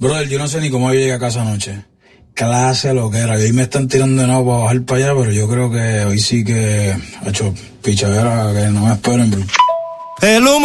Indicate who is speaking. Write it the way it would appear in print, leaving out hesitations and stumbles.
Speaker 1: Brother, yo no sé ni cómo yo llegué a casa anoche. Clase lo que era. Y hoy me están tirando de nuevo para bajar para allá, pero yo creo que hoy sí que he hecho pichadera que no me esperen. El humo